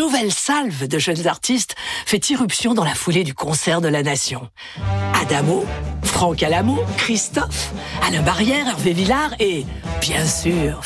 nouvelle salve de jeunes artistes fait irruption dans la foulée du concert de la Nation. Adamo, Franck Alamo, Christophe, Alain Barrière, Hervé Villard et, bien sûr,